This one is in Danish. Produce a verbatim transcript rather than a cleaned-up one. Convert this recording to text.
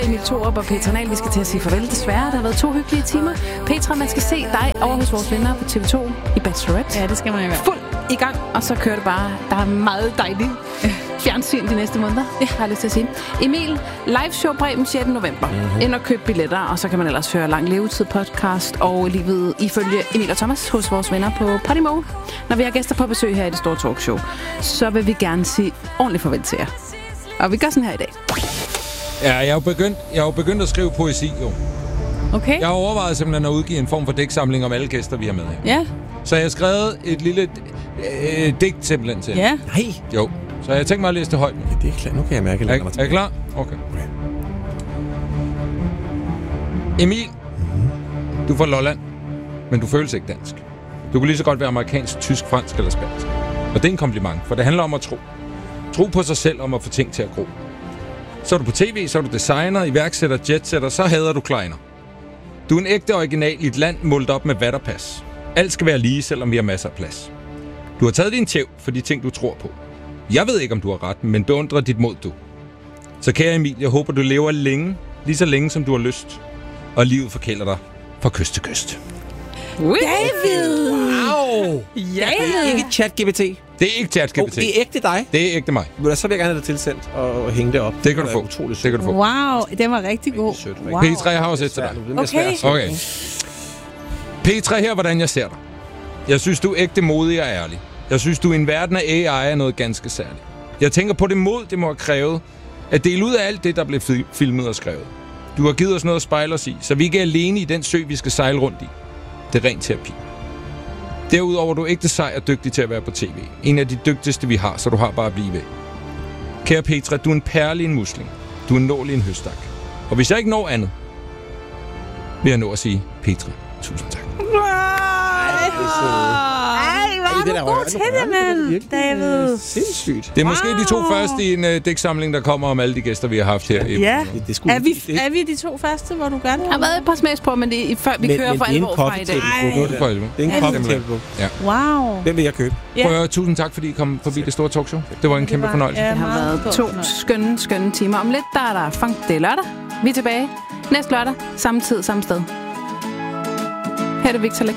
Emil Thorup og Petra Nahl. Vi skal til at sige farvel desværre. Der har været to hyggelige timer. Petra, man skal se dig over hos vores venner på T V to i Bachelorette. Ja, det skal man jo være. Fuld i gang, og så kører det bare. Der er meget dejligt fjernsyn de næste måneder. Det har jeg lyst til at sige. Emil, live show Bremen sjette november. Mm-hmm. Ind og køb billetter, og så kan man ellers høre Lang Levetid podcast og livet ifølge Emil og Thomas hos vores venner på Podimo. Når vi har gæster på besøg her i det store talkshow, så vil vi gerne sige ordentligt farvel til jer. Og vi gør sådan her i dag. Ja, jeg er jo begyndt, jeg er jo begyndt at skrive poesi, jo. Okay. Jeg har overvejet simpelthen at udgive en form for digtsamling om alle gæster, vi har med her. Ja. Så jeg har skrevet et lille øh, digt simpelthen til. Ja. Nej. Jo. Så jeg tænkte mig at læse det højt. Ja, det er klart. Nu kan jeg mærke, at jeg er, er I klar? Okay. okay. Emil, du er fra Lolland, men du føles ikke dansk. Du kunne lige så godt være amerikansk, tysk, fransk eller spansk. Og det er en kompliment, for det handler om at tro. Tro på sig selv om at få ting til at gro. Så er du på tv, så er du designer, iværksætter, jetsetter, så hader du kleiner. Du er en ægte original i et land målt op med vatterpas. Alt skal være lige, selvom vi har masser af plads. Du har taget din tæv for de ting, du tror på. Jeg ved ikke, om du har ret, men beundrer dit mod, du. Så kære Emil, jeg håber, du lever længe, lige så længe, som du har lyst. Og livet forkælder dig fra kyst til kyst. David! Wow! Ja! Det er ikke ChatGPT. Det er ikke ChatGPT. Oh, det er ægte dig. Det er ægte mig. Så vil jeg gerne have det tilsendt og hænge det op. Det kan du få. Utroligt det kan du få. Wow, den var rigtig god. Sødt, wow. P tre har også et til dig. Okay. Okay. P tre her, hvordan jeg ser dig. Jeg synes, du er ægte modig og ærlig. Jeg synes, du i en verden af A I er noget ganske særligt. Jeg tænker på det mod, det må have krævet, at dele ud af alt det, der blev filmet og skrevet. Du har givet os noget at spejle os i, så vi ikke er alene i den sø, vi skal sejle rundt i. Det er ren terapi. Derudover er du ægte sej og dygtig til at være på tv. En af de dygtigste, vi har, så du har bare at blive ved. Kære Petra, du er en perle i en musling. Du er en nål i en høstak. Og hvis jeg ikke når andet, vil jeg nå at sige, Petra, tusind tak. Ej, hvor er du god til det, mand, David. Sindssygt. Det er måske wow. de to første i en uh, digtsamling, der kommer om alle de gæster, vi har haft her. Ja. Det, det skulle, er, vi, det, er vi de to første, hvor du gør det? Jeg har været et par smags på, men det er, før vi men, kører men for alvor fra i dag. Det er en cocktailbog. Ja. Wow. Den vil jeg købe. Ja. Prøv at, tusind tak, fordi I kom forbi det store talkshow. Det var en det kæmpe var, fornøjelse. Ja, det har været to skønne, skønne timer. Om lidt, der er der funk. Det er lørdag. Vi er tilbage næste lørdag. Samme tid, samme sted. Her er det Victor Lex.